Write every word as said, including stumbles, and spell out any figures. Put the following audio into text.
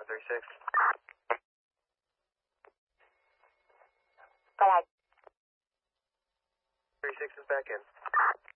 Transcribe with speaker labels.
Speaker 1: three six.
Speaker 2: Go ahead.
Speaker 1: three six is back in.